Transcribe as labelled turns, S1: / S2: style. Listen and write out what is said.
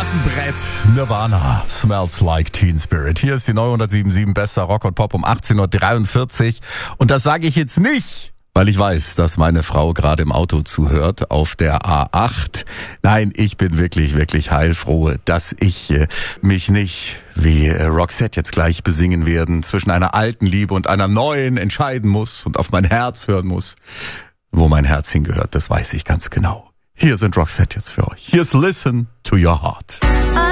S1: Brett. Nirvana, Smells Like Teen Spirit. Hier ist die 977 bester Rock und Pop um 18.43 Uhr. Und das sage ich jetzt nicht, weil ich weiß, dass meine Frau gerade im Auto zuhört auf der A8. Nein, ich bin wirklich, wirklich heilfroh, dass ich mich nicht, wie Roxette jetzt gleich besingen werden, zwischen einer alten Liebe und einer neuen entscheiden muss und auf mein Herz hören muss. Wo mein Herz hingehört, das weiß ich ganz genau. Hier sind Roxette jetzt für euch. Here's Listen to Your Heart.